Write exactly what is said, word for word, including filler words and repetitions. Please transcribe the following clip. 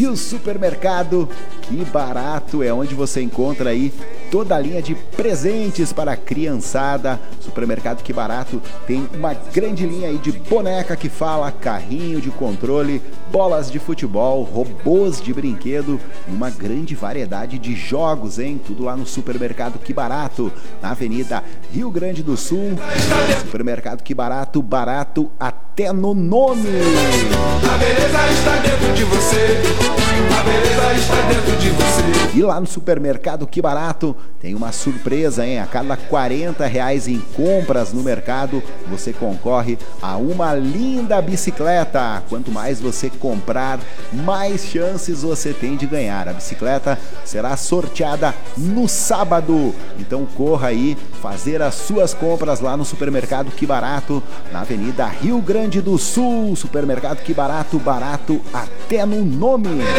E o supermercado Que Barato é onde você encontra aí toda a linha de presentes para a criançada. Supermercado Que Barato tem uma grande linha aí de boneca que fala, carrinho de controle, bolas de futebol, robôs de brinquedo e uma grande variedade de jogos, hein? Tudo lá no Supermercado Que Barato, na Avenida Rio Grande do Sul. Supermercado Que Barato, barato até no nome. A beleza está dentro de você. A beleza está dentro de você. E lá no Supermercado Que Barato tem uma surpresa, hein? A cada quarenta reais em compras no mercado, você concorre a uma linda bicicleta. Quanto mais você comprar, mais chances você tem de ganhar. A bicicleta será sorteada no sábado. Então corra aí fazer as suas compras lá no Supermercado Que Barato, na Avenida Rio Grande do Sul. Supermercado Que Barato, barato até no nome.